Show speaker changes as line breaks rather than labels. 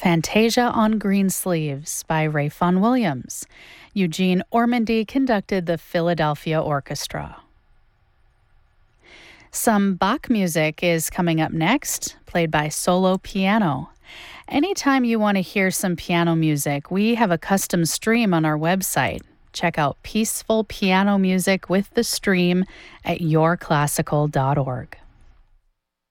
Fantasia on Green Sleeves by Ray Vaughan Williams. Eugene Ormandy conducted the Philadelphia Orchestra. Some Bach music is coming up next, played by solo piano. Anytime you want to hear some piano music, we have a custom stream on our website. Check out Peaceful Piano Music with the Stream at yourclassical.org.